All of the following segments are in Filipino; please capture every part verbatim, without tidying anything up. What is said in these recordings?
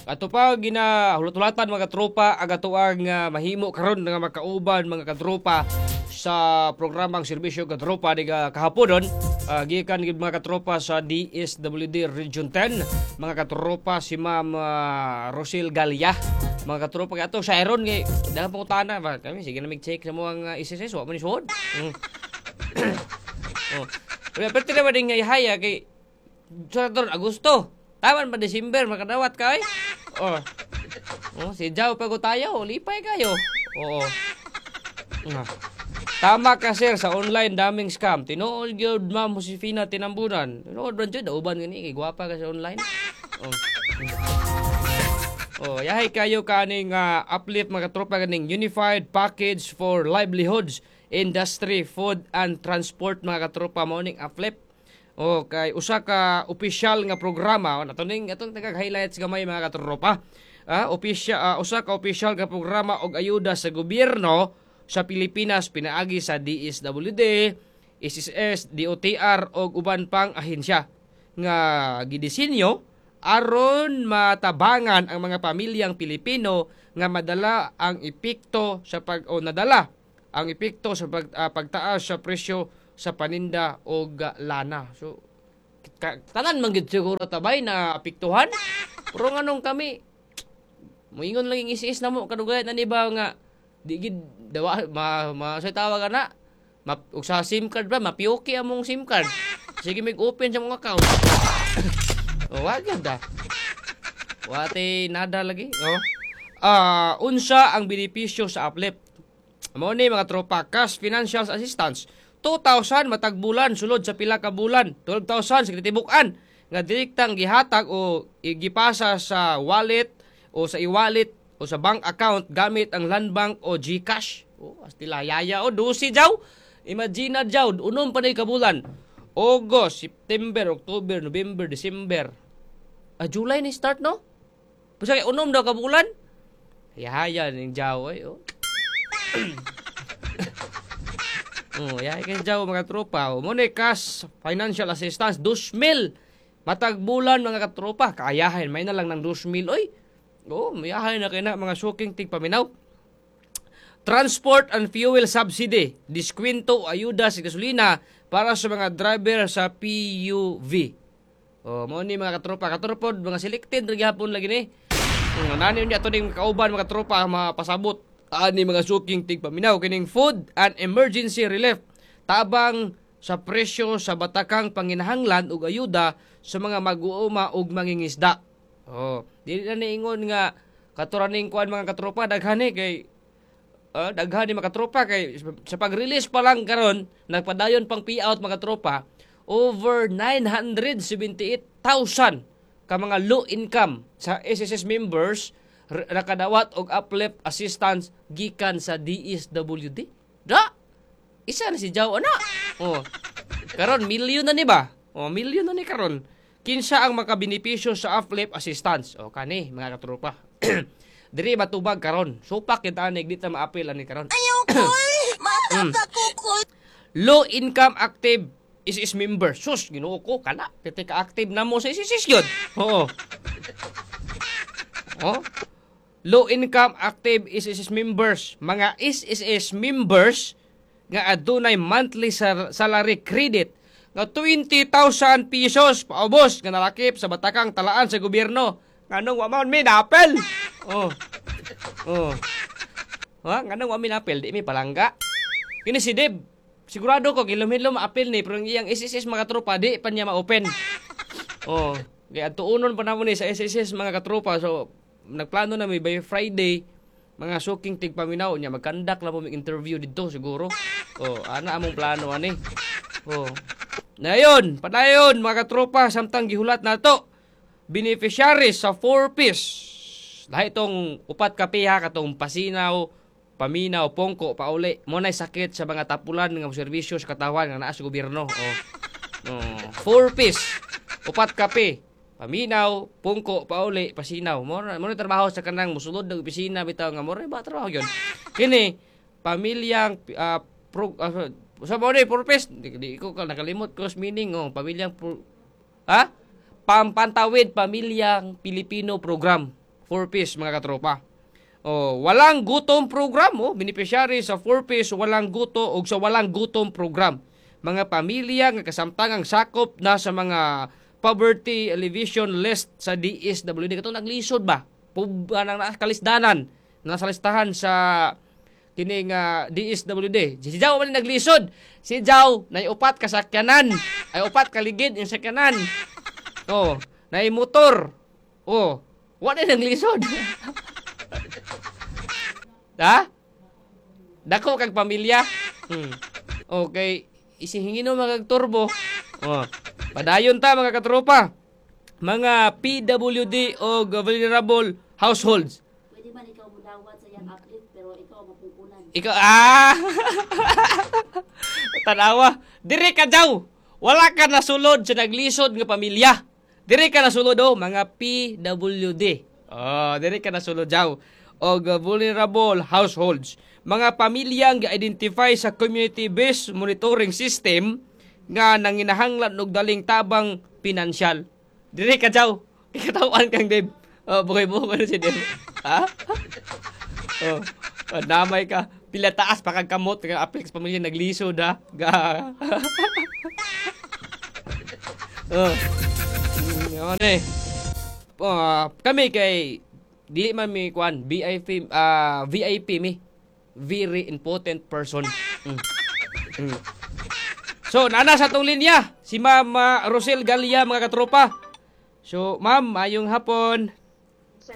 Ato pa gina hulat-hulatan mga katropa aga tuang uh, mahimo karon nga makauban mga katropa sa programang serbisyo katropa di kahapon uh, gikan gid mga katropa sa D S W D Region ten mga katropa si Ma'am uh, Rosel Galia mga katropa kay ato sa iron kay dahil pangutana ba kami sige na mag-check sa mga uh, S S S wa man ni suod. Mm. Oh. Pero pero ba ding ihaya kay sa Agosto taman pa December makadawat kay. Oh. Oh, si Jao pa ko tayo, lipay kayo. Oo. Ah. Tama ka sir sa online daming scam. Tinuod gyud Ma'am Josefina Tinambunan. Tinuod man jud uban gani kay gwapa ka sa online. Oh. Oh, yahay kayo kaning uh, uplift mga tropa kaning Unified Package for Livelihoods, Industry, Food and Transport mga katropa mo ning uplift. O kay usa ka opisyal nga programa nato ning atong tagag-highlights gamay mga katropa. Ah, opisyal uh, usa ka opisyal nga programa og ayuda sa gobyerno sa Pilipinas pinaagi sa D S W D, S S S, D O T R ug uban pang ahensya nga gidisenyo aron matabangan ang mga pamilyang Pilipino nga madala ang epekto sa pag o nadala ang epekto sa pag, uh, pagtaas sa presyo sa paninda o lana. So, ka, tanan man gid siguro tabay na apektuhan. Pero nganong kami, moingon lang yung is-is na mo, kadugay na ba nga, di gid, dawa, ma, ma, sa tawag na, ma, sa SIM card ba, mapioki among SIM card. Sige, mag-open sa mga account. O, wag yun da. Wate, nada lagi. O, uh, unsa ang benepisyo sa uplift? Amo ni mga tropa, cash financial assistance, two thousand matag bulan sulod sa pila ka bulan, twelve thousand sa titibukan nga direktang gihatag o gipasa sa wallet o sa e-wallet o sa bank account gamit ang Land Bank o GCash. Oh, astila yaya o dusi jaw. Imagine jaw unom pa nay ka bulan. August, September, October, November, December. Ah, July ni start no? Basta kay unom daw ka bulan. Yaya ning jaw ay oh. Oh, ya kay jaw mga tropa. Mo ni cash financial assistance two mil matag bulan mga katropa. Kaayahin may na lang ng two mil oy. Oh, mayahay na kay na mga suking tigpaminaw. Transport and fuel subsidy, diskwento ayuda sa gasolina para sa mga driver sa P U V. Oh, mo ni mga katropa, katropod mga selected ra gihapon lagi ni. Um, nani unya to ning kauban mga tropa mapasabot ani mga suking tigpaminaw kining food and emergency relief tabang sa presyo sa batakang panginahanglan ug ayuda sa mga mag-uuma ug mangingisda. Oh, dili na niingon nga katuraning kuan mga katropa daghani kay uh, daghani mga katropa kay sa pag-release pa lang karon nagpadayon pang payout mga katropa over nine hundred seventy-eight thousand ka mga low income sa S S S members nakadawat og uplift assistance gikan sa D S W D. Da. Isa na si Jaw ana. Oh. Karon milyon na ni ba? Oh, milyon na ni karon. Kinsa ang makabenepisyo sa uplift assistance? O kani mga katropa. Diri matubag karon. Supak kita anig dito maapil ani karon. Ayaw koy. Matata ko koy. Low income active S S S member. Sus, Ginoo ko kana. Piti ka active na mo sa S S S yun. Oo. Oh. Low income active S S S members, mga S S S members nga adunay monthly salary credit nga twenty thousand pesos paubos nga nalakip sa batakang talaan sa gobyerno. Nganong wa man mi napel? Oh. Oh. Ha, nganong wa mi napel di mi palangga. Kini si Deb, sigurado ko gilom-hilom apil ni pero iyang S S S mga tropa di pa niya ma-open. Oh, kaya tuunon pa namo ni sa S S S mga katropa so nagplano na may by Friday mga suking tigpaminaw niya magkandak na po may interview dito siguro. Oh, ana among plano ani. Oh. Na yun, padayon mga katropa samtang gihulat nato. Beneficiaries sa four piece. Lahi itong upat kapiha katong pasinaw, paminaw, pongko, pauli. Mo nay sakit sa mga tapulan nga serbisyo sa katawan nga naa sa gobyerno. Oh. Oh, four piece. Upat kape. Paminaw, pungko, pauli, pasinaw. Mo mo trabaho sa kanang musulod ng opisina bitaw nga mo ba trabaho yon. Kini pamilyang uh, pro, uh, sa mo ni purpose di, di ko nakalimot cross meaning oh pamilyang pro, ha? Pampantawid Pamilyang Pilipino Program. four piece mga katropa. Oh, walang gutom program, oh, beneficiary sa four piece walang guto o sa walang gutom program. Mga pamilya nga kasamtangang sakop na sa mga poverty alleviation list sa D S W D katong naglisod ba? Pub nang kalisdanan, nasa listahan sa kining uh, D S W D. Si Jaw man naglisod. Si Jaw nay upat ka sakyanan, ay upat ka ligid yung sakyanan. Oh, nay motor. Oh, wa na naglisod. Ha? Dako kag pamilya. Hmm. Okay, isihingino mga turbo. Oh. Padayon ta mga katropa. Mga P W D o vulnerable households. Pwede man ikaw mudawat sa iyang uplift pero ikaw mapupunan. Ikaw ah. Tanawa, dire ka daw. Wala ka nasulod sa naglisod nga pamilya. Dire ka nasulod oh, mga P W D. Oh, dire ka nasulod daw o vulnerable households. Mga pamilyang ga-identify sa community-based monitoring system nga nanginahanglan og daling tabang pinansyal. Dire ka daw. Ikatawan kang Deb. Oh, buhay-buhay na si Deb. Ha? Oh, oh, namay ka. Pila taas pa kag kamot nga apil sa pamilya naglisod ha. Ga. Oh. Ano eh. Uh, kami kay di man mi kwan V I P uh, V I P mi. Very important person. Mm. Mm. So, nana sa tong linya si Ma'am uh, Rosel Galia mga katropa. So, Ma'am, ayong hapon. Sir?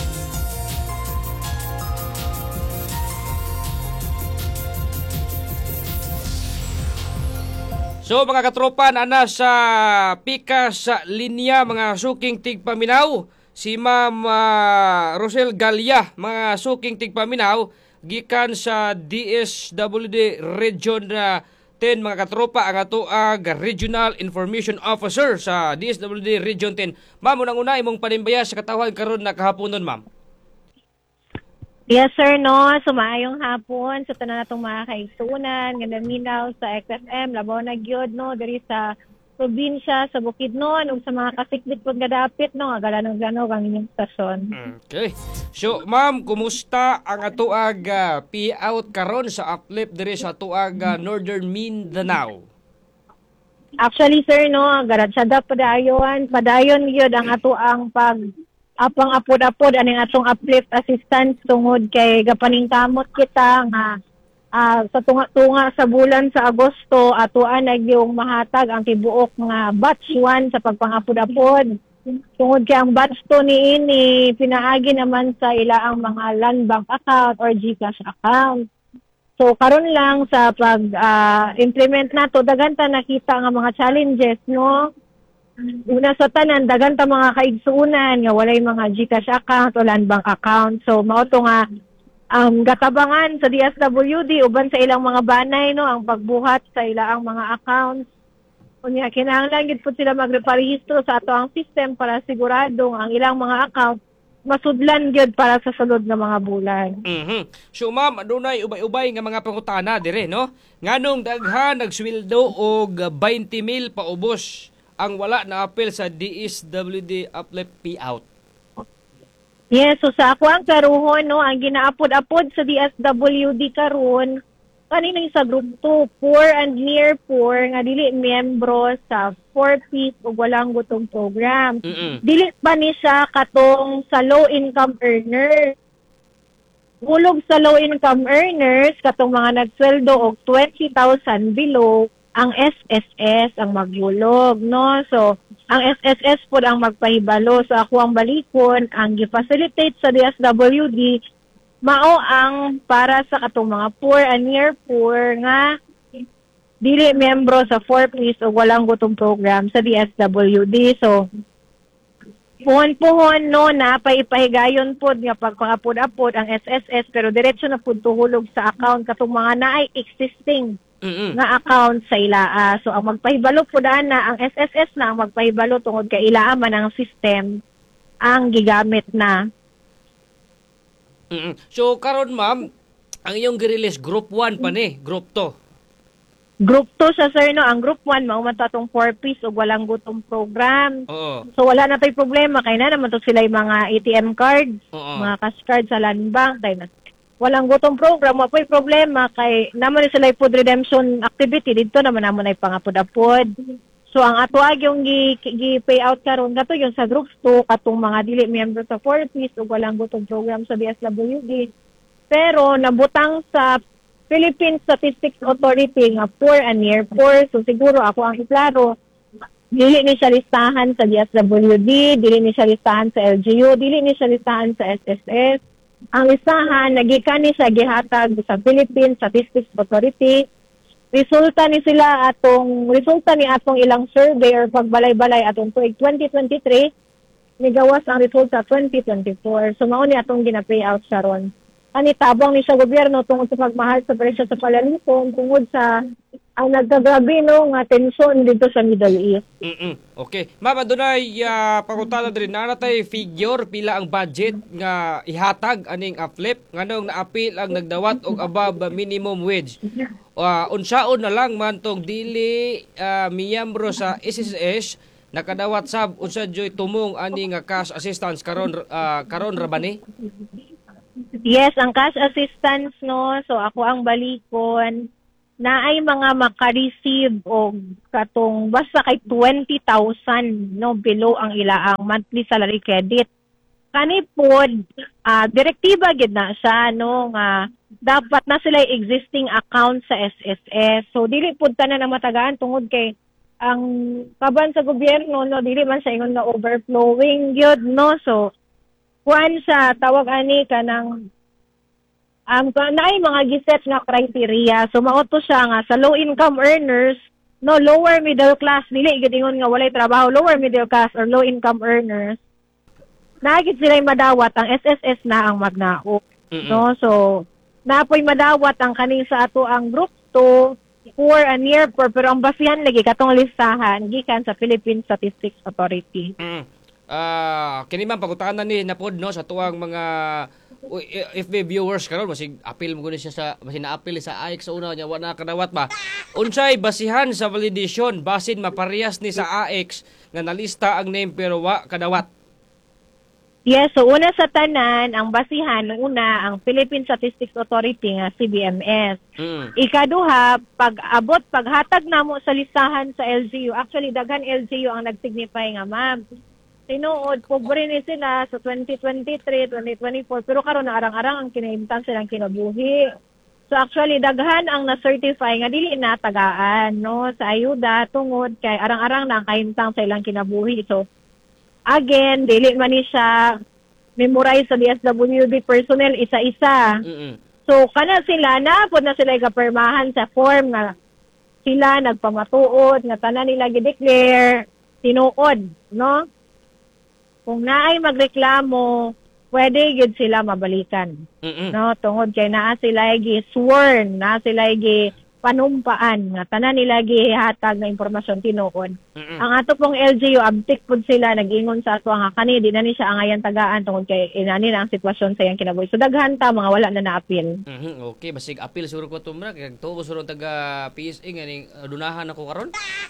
So mga katropa, nana sa pika sa linya mga suking tigpaminaw si Ma'am uh, Rosel Galia, mga suking tigpaminaw gikan sa D S W D Region uh, ten mga katropa ang atoag Regional Information Officer sa D S W D Region ten. Ma'am, unang-una imong panimbaya sa katawhan karon na kahaponon, ma'am. Yes, sir, no. Sumayong hapon sa tanan natong mga kaigsunan, nga naminaw sa X F M, Labaw na gyud no, diri sa probinsya sa Bukidnon ug sa mga kasikbit pud nga dapit no, nga galanong-ganog ang inyong stasyon. Okay. So, ma'am, kumusta ang atuag uh, payout karon sa uplift diri sa atuag uh, Northern Mindanao? Actually, sir, no, garadsada padayon, padayon gyud ang ato ang pag apang apod-apod aning atong uplift assistance tungod kay gapaningkamot kita nga uh, sa tunga-tunga sa bulan sa Agosto atuan na yung mahatag ang tibuok nga batch one sa pagpangapod-apod tungod kay ang batch two ni ini pinaagi naman sa ilaang mga land bank account or GCash account. So karon lang sa pag uh, implement nato daghan ta nakita nga mga challenges no. Una sa tanan, dagan ta mga kaigsuunan nga walay mga GCash account o land bank account. So mao to nga ang um, gatabangan sa D S W D uban sa ilang mga banay no ang pagbuhat sa ilang mga accounts. Unya kinahanglan gid pud sila magreparehistro sa ato ang system para sigurado ang ilang mga account masudlan gyud para sa sulod nga mga bulan. Mhm. So ma'am, adunay ubay-ubay nga mga pangutana dire no. Nganong daghan nagsweldo og twenty mil paubos ang wala na apel sa D S W D uplift payout. Yes, so sa ako ang karuhon, no, ang ginaapod-apod sa D S W D karon kanina sa group two, poor and near poor, nga dili miyembro sa four piece o walang gutong program. Mm-mm. Dili pa ni siya katong sa low-income earners. Hulog sa low-income earners, katong mga nagsweldo og twenty thousand below, ang S S S ang maghulog, no? So, ang S S S po ang magpahibalo. So, ako ang balikon, ang gi-facilitate sa D S W D, mao ang para sa katong mga poor and near poor nga dili membro sa four piece o walang gutong program sa D S W D. So, puhon-puhon, no, na paipahigayon po nga pagpangapod-apod ang S S S, pero diretso na po tuhulog sa account katong mga naay existing Mm-mm. nga account sa ilaa. So, ang magpahibalo po daan na, ang S S S na ang magpahibalo tungod kay ilaa man ang system ang gigamit na. Mm-mm. So karon ma'am, ang iyong girilish group one pa ni, group two. Group two sa sir no, ang group one mao man to atong four piece ug walang gutom program. Oo. So wala na tay problema kay na naman to sila yung mga A T M cards, Oo. mga cash card sa land bank, tay na. Walang gutom program, wa po'y problema kay naman sila yung food redemption activity dito naman namon ay pangapod-apod. So ang ato ag yung gi, gi payout karon kato yung sa group two katong mga dili member sa four piece ug walang gutom program sa D S W D. Pero nabutang sa Philippine Statistics Authority nga poor and near poor. So siguro ako ang klaro, dili ni siya listahan sa D S W D, dili ni siya listahan sa L G U, dili ni siya listahan sa S S S. Ang listahan, nagikan ni siya gihatag sa Philippine Statistics Authority. Resulta ni sila atong, resulta ni atong ilang survey or pagbalay-balay atong tuig twenty twenty-three, nigawas ang resulta twenty twenty-four. So mao ni atong gina-payout sa ron. Ani tabang ni sa gobyerno tungod sa pagmahal sa presyo sa palaliton, tungod sa ang nagkagabi no nga tensyon dito sa Middle East. Mm-mm. Okay. Ma'am, adunay uh, pangutana din na natay figure pila ang budget nga ihatag aning uplift nganong naapil ang nagdawat og above minimum wage. Uh, unsaon na lang man tong dili uh, miyembro sa S S S nakadawat sab unsa joy tumong ani nga cash assistance karon uh, karon ra ba ni? Yes, ang cash assistance no, so ako ang balikon na ay mga maka-receive o katong basta kay twenty thousand no below ang ilaang monthly salary credit. Kani pod uh, direktiba gid na siya no nga dapat na sila existing account sa S S S. So dili pud tanan na matagaan tungod kay ang kaban sa gobyerno no dili man sa ingon nga overflowing gyud no. So kuan sa tawag ani kanang um naay mga giset nga criteria. So mao to siya nga sa low income earners no lower middle class dili gid ingon nga walay trabaho, lower middle class or low income earners naagid sila madawat ang S S S na ang magnaok. No, so napoy madawat ang kaning sa ato ang group two poor and near poor pero ang basihan lagi katong listahan gikan sa Philippine Statistics Authority. Mm. Ah, uh, kini man pagutanan ni napod no sa tuwang mga F B viewers karon basig apil mo guni siya sa basin na-apil sa A I X sa una nya wala kadawat ba. Unsay basihan sa validation basin maparehas ni sa A I X nga nalista ang name pero wa kadawat? Yes, so una sa tanan ang basihan una ang Philippine Statistics Authority nga C B M S. Mm. Ikaduha pag abot paghatag namo sa listahan sa L G U. Actually daghan L G U ang nagsignify nga ma'am. Tinuod, pobre ni sila sa twenty twenty-three, twenty twenty-four, pero karon na arang-arang ang kinaimtan silang kinabuhi. So actually, daghan ang na-certify nga dili na tagaan, no, sa ayuda, tungod kay arang-arang na ang kaimtang sa ilang kinabuhi. So, again, dili man ni siya memorize sa D S W D personnel isa-isa. Mm-mm. So, kana sila, napod na sila ikapermahan sa form nga sila nagpamatuod, nga tanan nila gi-declare, tinuod, no? Kung naay magreklamo, pwede gid sila mabalikan. Mm-mm. No, tungod kay naa sila gi sworn, naa sila gi panumpaan nga tanan nila gihatag nga impormasyon tinuod. Mm-mm. Ang ato pong L G U abtik pud sila nag-ingon sa ato nga kani di na ni siya angayan tagaan tungod kay inani na ang sitwasyon sa iyang kinabuhi. So daghan ta mga wala na naapil. Mhm, okay, basig apil siguro ko tumra kay tubo suro taga P S A ngani dunahan ako karon.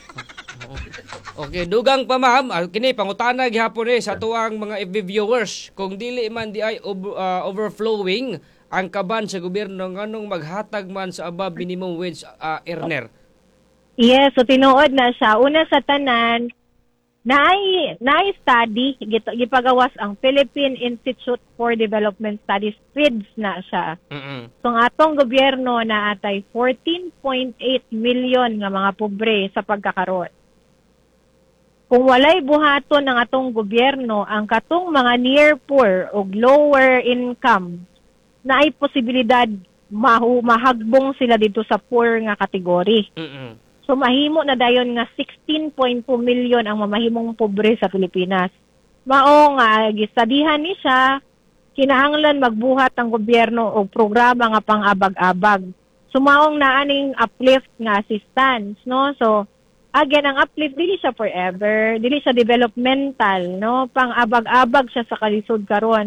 Okay, dugang pa ma'am, ah, kini pangutana gihapon eh sa tuwang mga F B viewers kung dili man di ay over, uh, overflowing ang kaban sa gobyerno nganong maghatag man sa above minimum wage uh, earner. Yes, so tinuod na siya. Una sa tanan, naay naay study gito gipagawas ang Philippine Institute for Development Studies P I D S na siya. Mm. So ang atong gobyerno na atay fourteen point eight million nga mga pobre sa pagkakaroon. Kung walay buhaton ng atong gobyerno ang katong mga near poor o lower income na ay posibilidad mahu mahagbong sila dito sa poor nga kategory. Mm. So mahimo na dayon nga sixteen point two million ang mamahimong pobre sa Pilipinas. Mao nga gisadihan ni siya kinahanglan magbuhat ang gobyerno og programa nga pang-abag-abag. So maong naaning uplift nga assistance, no? So again, ang uplift, dili siya forever. Dili siya developmental, no? Pang-abag-abag siya sa kalisod karon.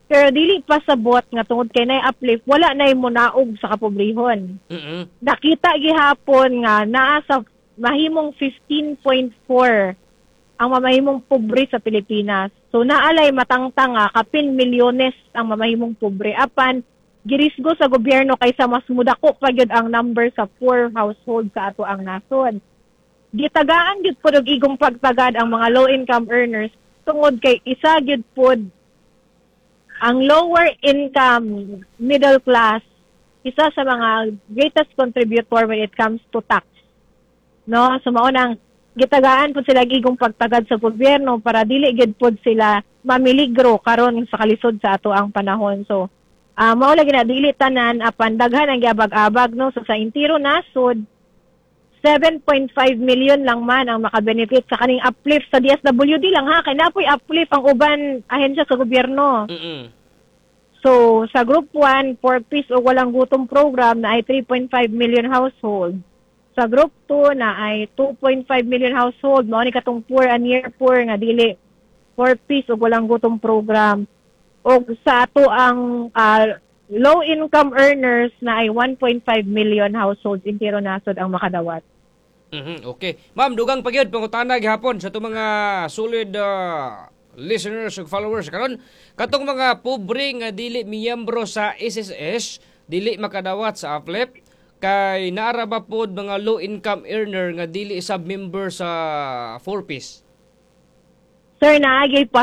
Pero dili pa sabot nga tungod kay nay uplift, wala nay munaog sa kapobrehon. Mm-mm. Nakita gihapon nga naa sa mahimong fifteen point four ang mamahimong pobre sa Pilipinas. So naalay matangtang nga kapin milyones ang mamahimong pobre. Apan girisgo sa gobyerno kaysa mas mudako pa gyud ang number sa poor household sa ato ang nasod. Gitagaan gyud pod og igong pagtagad ang mga low income earners tungod kay isa gyud pod ang lower income middle class isa sa mga greatest contributor when it comes to tax. No, so mao nang gitagaan po sila igong pagtagad sa gobyerno para dili gid pod sila mamiligro karon sa kalisod sa ato ang panahon. So uh, mao lagi na dili tanan apan daghan ang giabag-abag no, so sa entiro nasod seven point five million lang man ang makabenefit sa kaning uplift sa D S W D lang ha, kay napoy uplift ang uban ahensya sa gobyerno. Mm-mm. So, sa Group one, four-piece o walang gutom program na ay three point five million household. Sa Group two na ay two point five million household. Mao ni katong poor and near poor nga dili four-piece o walang gutom program. O sa ato ang uh, low-income earners na ay one point five million households intiro nasod ang makadawat. Mhm, okay. Ma'am, dugang pagyud pangutana gihapon sa itong mga solid uh, listeners ug followers karon katong mga pobre nga dili miyembro sa S S S, dili makadawat sa uplift kay naara ba pod mga low income earner nga dili sub member sa four-piece. Sir, naagay pa